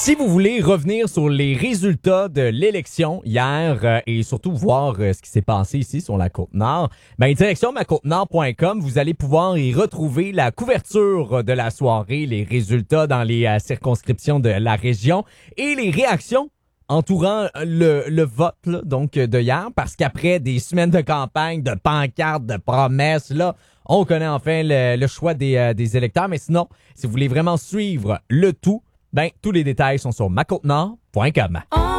Si vous voulez revenir sur les résultats de l'élection hier et surtout voir ce qui s'est passé ici sur la Côte-Nord, direction macôtenord.com, vous allez pouvoir y retrouver la couverture de la soirée, les résultats dans les circonscriptions de la région et les réactions entourant le vote là, donc de hier, parce qu'après des semaines de campagne, de pancartes, de promesses, là, on connaît enfin le choix des électeurs. Mais sinon, si vous voulez vraiment suivre le tout, tous les détails sont sur macôtenord.com.